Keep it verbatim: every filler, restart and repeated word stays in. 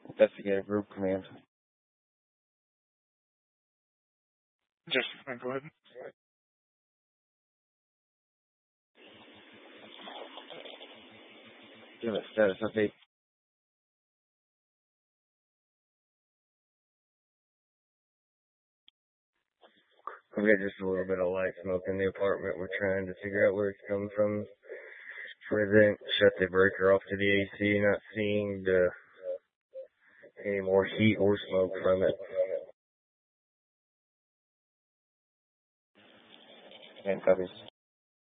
Investigative Group Command. Just go ahead. Give it status update. We got just a little bit of light smoke in the apartment. We're trying to figure out where it's coming from. President shut the breaker off to the A C, not seeing the, any more heat or smoke from it. And copies.